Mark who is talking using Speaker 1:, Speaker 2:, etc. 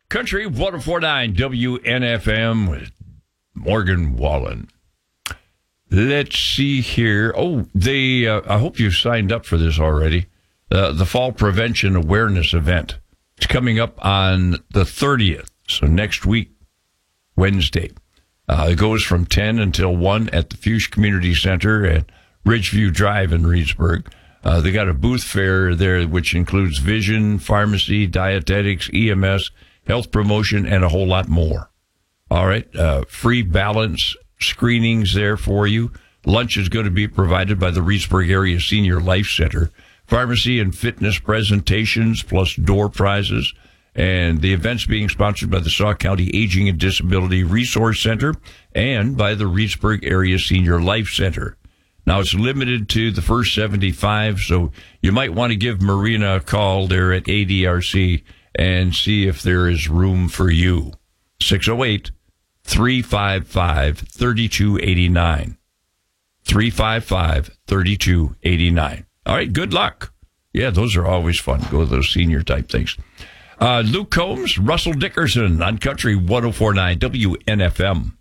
Speaker 1: Country 104.9 WNFM with Morgan Wallen. Let's see here. I hope you've signed up for this already. The Fall Prevention Awareness Event. It's coming up on the 30th, so next week, Wednesday. It goes from 10 until 1 at the Fuchs Community Center at Ridgeview Drive in Reedsburg. They got a booth fair there, which includes vision, pharmacy, dietetics, EMS, health promotion, and a whole lot more. All right. Free balance screenings there for you. Lunch is going to be provided by the Reedsburg Area Senior Life Center. Pharmacy and fitness presentations plus door prizes. And the event's being sponsored by the Sauk County Aging and Disability Resource Center and by the Reedsburg Area Senior Life Center. Now, it's limited to the first 75, so you might want to give Marina a call there at ADRC and see if there is room for you. 608-355-3289. 355-3289. All right, good luck. Yeah, those are always fun. Go to those senior type things. Luke Combs, Russell Dickerson on Country 104.9 WNFM.